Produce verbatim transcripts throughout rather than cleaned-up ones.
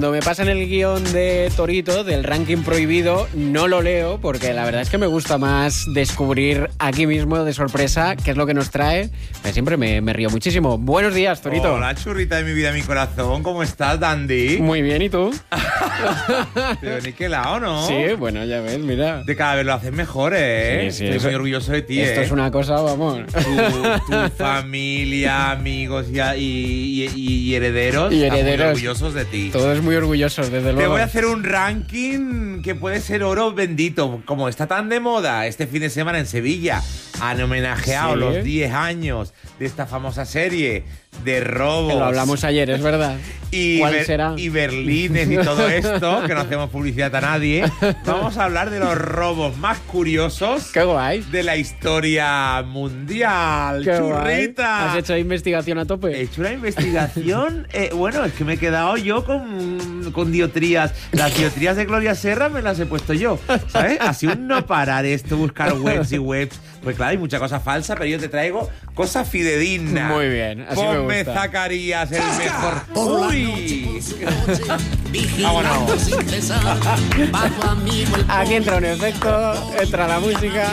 cuando me pasan el guión de Torito, del ranking prohibido, no lo leo porque la verdad es que me gusta más descubrir aquí mismo de sorpresa qué es lo que nos trae. Siempre me, me río muchísimo. Buenos días, Torito. Hola, churrita de mi vida, mi corazón. ¿Cómo estás, Dandy? Muy bien, ¿y tú? Te ven que lado, ¿no? Sí, bueno, ya ves, mira. De cada vez lo haces mejor, ¿eh? Sí, sí, Estoy eso, muy orgulloso de ti, Esto ¿eh? es una cosa, vamos. Tu, tu familia, amigos y, y, y, y herederos. Y herederos. Están muy orgullosos de ti. Todos muy orgullosos, desde luego. Te voy a hacer un ranking que puede ser oro bendito. Como está tan de moda este fin de semana en Sevilla, han homenajeado ¿Sí? los diez años de esta famosa serie de robos. Que lo hablamos ayer, es verdad. Y ¿Cuál Ber- será? Y berlines y todo esto, que no hacemos publicidad a nadie. Vamos a hablar de los robos más curiosos. ¡Qué guay! De la historia mundial. ¡Qué ¡Churrita! guay! ¿Has hecho investigación a tope? He hecho una investigación. eh, bueno, es que me he quedado yo con, con diotrías. Las diotrías de Gloria Serra me las he puesto yo, ¿sabes? Así un no parar esto, buscar webs y webs. Pues claro, hay mucha cosa falsa, pero yo te traigo cosas fidedignas. Muy bien, así me Ponme gusta. Zacarías, el mejor. ¡Uy! Vámonos. Aquí entra un efecto, entra la música.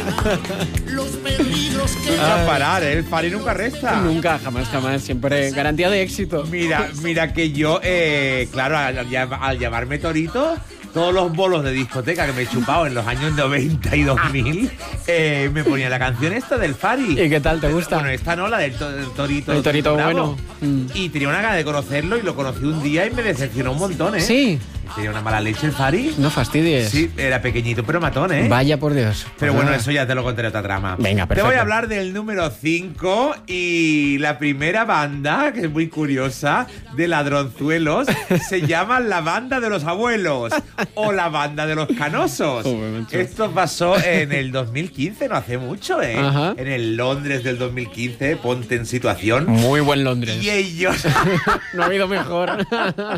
A parar, ¿eh? El Fari nunca resta. Nunca, jamás, jamás. Siempre garantía de éxito. Mira, mira que yo, eh, claro, al, al, al llamarme Torito, todos los bolos de discoteca que me he chupado en los años noventa y dos mil, eh, me ponía la canción esta del Fari. ¿Y qué tal? ¿Te gusta? Bueno, esta no, la del, to, del Torito. El Torito Bravo. bueno. Mm. Y tenía una gana de conocerlo y lo conocí un día y me decepcionó un montón, ¿eh? Sí. Tenía una mala leche el Fari. No fastidies. Sí, era pequeñito pero matón, ¿eh? Vaya por Dios. Pero Pues bueno, nada. eso ya te lo contaré otra trama. Venga, perfecto. Te voy a hablar del número cinco y la primera banda, que es muy curiosa, de ladronzuelos, se llama la banda de los abuelos o la banda de los canosos. Joder, macho. Esto pasó en el dos mil quince, no hace mucho, ¿eh? Ajá. En el Londres del dos mil quince, ponte en situación. Muy buen Londres. Y ellos... No ha habido mejor.